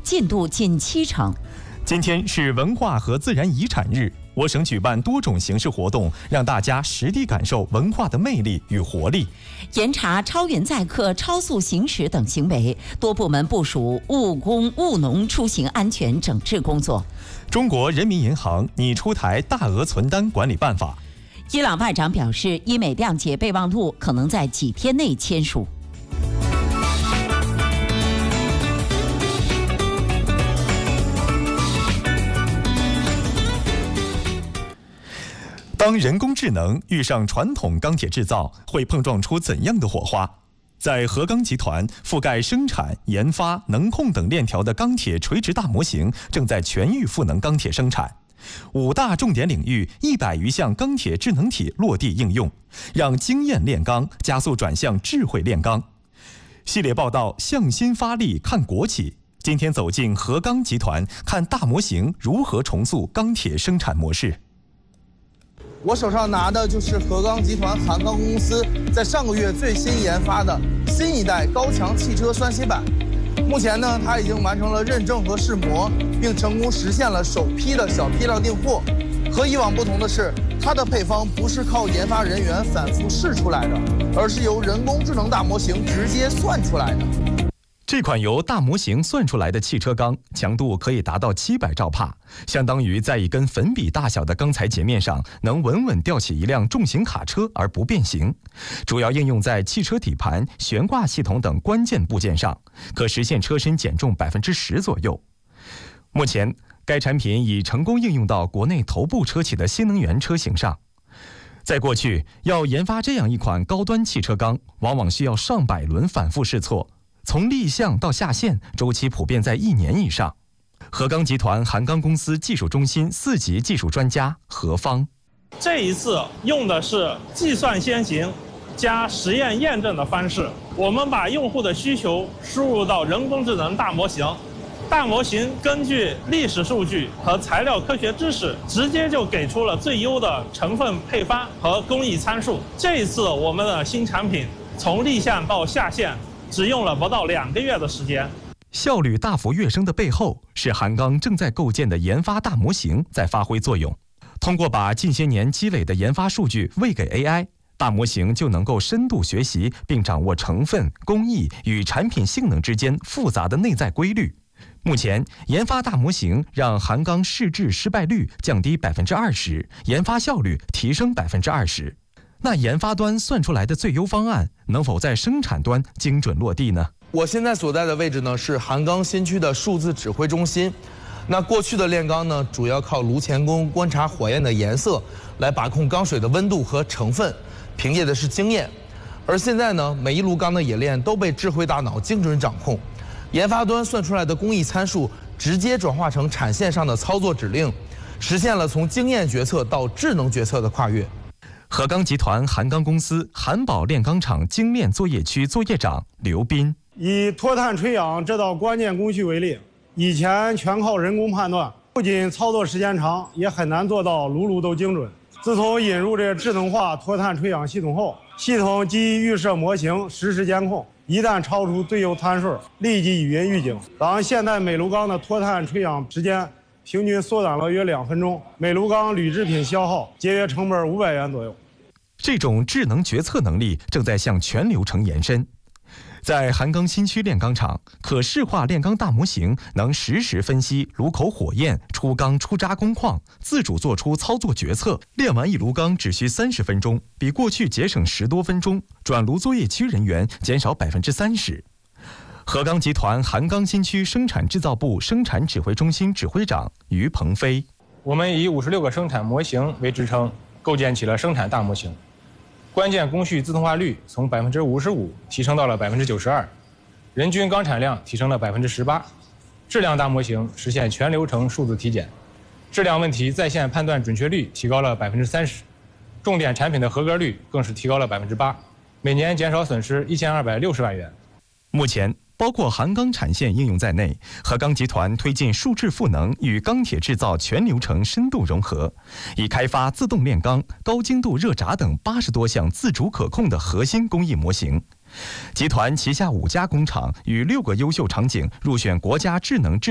进度近70%。 今天是文化和自然遗产日，我省举办多种形式活动，让大家实地感受文化的魅力与活力。 严查超员载客、超速行驶等行为，多部门部署务工务农出行安全整治工作。 中国人民银行拟出台大额存单管理办法。 伊朗外长表示，伊美谅解备忘录可能在几天内签署。 当人工智能遇上传统钢铁制造，会碰撞出怎样的火花？在合钢集团，覆盖生产、研发、能控等链条的钢铁垂直大模型正在全域赋能钢铁生产。5大重点领域100余项钢铁智能体落地应用，让经验炼钢加速转向智慧炼钢。系列报道向心发力看国企，今天走进合钢集团，看大模型如何重塑钢铁生产模式。 我手上拿的就是合钢集团韩钢公司在上个月最新研发的新一代高强汽车酸洗板。目前呢，它已经完成了认证和试模，并成功实现了首批的小批量订货。和以往不同的是，它的配方不是靠研发人员反复试出来的，而是由人工智能大模型直接算出来的。 这款由大模型算出来的汽车钢强度可以达到700兆帕，相当于在一根粉笔大小的钢材截面上能稳稳吊起一辆重型卡车而不变形。主要应用在汽车底盘、悬挂系统等关键部件上，可实现车身减重10%左右。目前，该产品已成功应用到国内头部车企的新能源车型上。在过去，要研发这样一款高端汽车钢，往往需要上百轮反复试错。从立项到下线，周期普遍在1年以上。合钢集团韩钢公司技术中心4级技术专家何方， 这一次用的是计算先行加实验验证的方式，我们把用户的需求输入到人工智能大模型，大模型根据历史数据和材料科学知识，直接就给出了最优的成分配方和工艺参数。这一次我们的新产品从立项到下线只用了不到2个月的时间， 效率大幅跃升的背后，是韩钢正在构建的研发大模型在发挥作用。通过把近些年积累的研发数据喂给 AI， 大模型就能够深度学习并掌握成分、工艺与产品性能之间复杂的内在规律。目前，研发大模型让韩钢试制失败率降低20%，研发效率提升20%。那研发端算出来的最优方案，能否在生产端精准落地呢？ 我现在所在的位置呢，是韩钢新区的数字指挥中心。那过去的炼钢呢，主要靠炉钳工观察火焰的颜色，来把控钢水的温度和成分，凭借的是经验。而现在呢，每一炉钢的冶炼都被智慧大脑精准掌控，研发端算出来的工艺参数直接转化成产线上的操作指令，实现了从经验决策到智能决策的跨越。 合钢集团韩钢公司韩宝炼钢厂精炼作业区作业长刘斌， 以脱碳垂氧这道关键工序为例，以前全靠人工判断，不仅操作时间长，也很难做到炉炉都精准。自从引入这智能化脱碳垂氧系统后，系统基于预设模型实时监控，一旦超出最优参数，立即语音预警。咱现代每炉钢的脱碳垂氧时间平均缩短了约2分钟，每炉钢铝制品消耗节约成本500元左右。 这种智能决策能力正在向全流程延伸。在韩钢新区炼钢厂，可视化炼钢大模型能实时分析炉口火焰、出钢出渣工况，自主做出操作决策。炼完一炉钢只需30分钟，比过去节省10多分钟，转炉作业区人员减少30%。合钢集团韩钢新区生产制造部生产指挥中心指挥长于鹏飞， 我们以56个生产模型为支撑，构建起了生产大模型。关键工序自动化率从55%提升到了92%，人均钢产量提升了18%。质量大模型实现全流程数字体检，质量问题在线判断准确率提高了30%，重点产品的合格率更是提高了8%，每年减少损失1260万元。 目前，包括韩钢产线应用在内，合钢集团推进数智赋能与钢铁制造全流程深度融合，已开发自动炼钢、高精度热轧等80多项自主可控的核心工艺模型。集团旗下5家工厂与6个优秀场景入选国家智能制